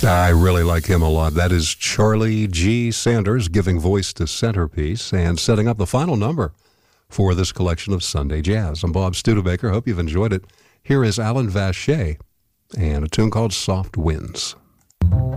I really like him a lot. That is Charlie G. Sanders giving voice to Centerpiece and setting up the final number for this collection of Sunday Jazz. I'm Bob Studebaker. Hope you've enjoyed it. Here is Alan Vacher and a tune called Soft Winds.